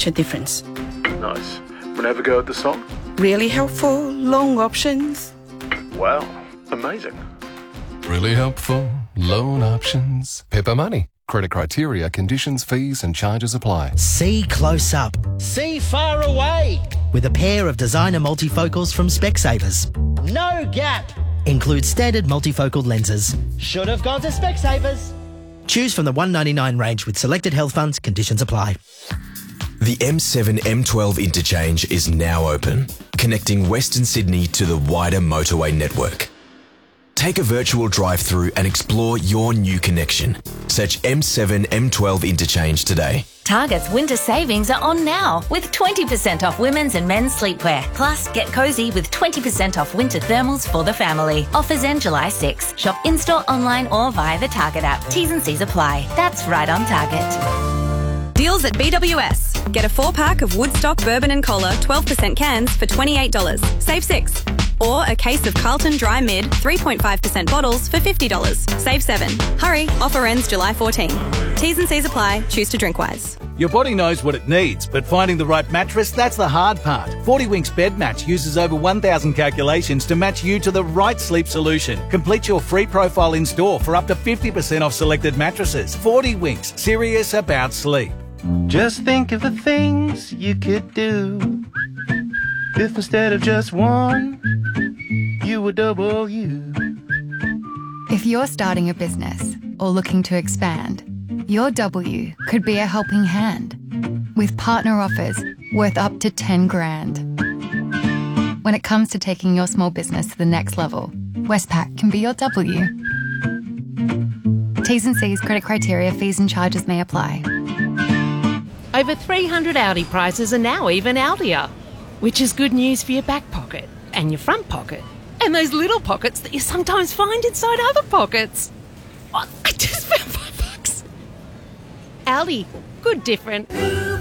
such a difference. Nice. Wanna have a go at the song? Really helpful, long options. Wow, amazing. Really helpful. Loan options. Pepper Money. Credit criteria, conditions, fees and charges apply. See close up. See far away. With a pair of designer multifocals from Specsavers. No gap. Includes standard multifocal lenses. Should have gone to Specsavers. Choose from the $199 range with selected health funds. Conditions apply. The M7-M12 interchange is now open, connecting Western Sydney to the wider motorway network. Take a virtual drive-through and explore your new connection. Search M7-M12 interchange today. Target's winter savings are on now with 20% off women's and men's sleepwear. Plus, get cosy with 20% off winter thermals for the family. Offers end July 6. Shop in-store, online or via the Target app. T's and C's apply. That's right on Target. Deals at BWS. Get a 4-pack of Woodstock Bourbon and Cola 12% cans for $28. Save $6. Or a case of Carlton Dry Mid 3.5% bottles for $50. Save $7. Hurry, offer ends July 14. T's and C's apply. Choose to drink wise. Your body knows what it needs, but finding the right mattress, that's the hard part. 40 Winks Bed Match uses over 1,000 calculations to match you to the right sleep solution. Complete your free profile in store for up to 50% off selected mattresses. 40 Winks, serious about sleep. Just think of the things you could do if instead of just one, you were double you. If you're starting a business or looking to expand, your W could be a helping hand with partner offers worth up to 10 grand. When it comes to taking your small business to the next level, Westpac can be your W. T's and C's, credit criteria, fees and charges may apply. Over 300 Audi prices are now even Audier, which is good news for your back pocket and your front pocket and those little pockets that you sometimes find inside other pockets. Oh, I just found $5. Audi, good different.